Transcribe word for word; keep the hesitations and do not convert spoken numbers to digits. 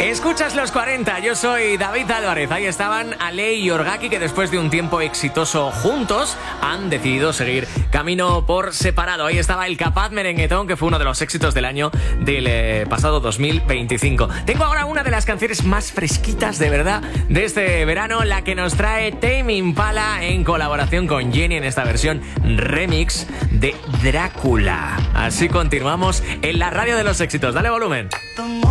Escuchas los cuarenta, yo soy David Álvarez. Ahí estaban Ale y Orgaki, que después de un tiempo exitoso juntos han decidido seguir camino por separado. Ahí estaba el Capaz Merenguetón, que fue uno de los éxitos del año del eh, pasado dos mil veinticinco. Tengo ahora una de las canciones más fresquitas de verdad de este verano, la que nos trae Tame Impala en colaboración con Jenny en esta versión remix de Drácula. Así continuamos en la radio de los éxitos. Dale volumen.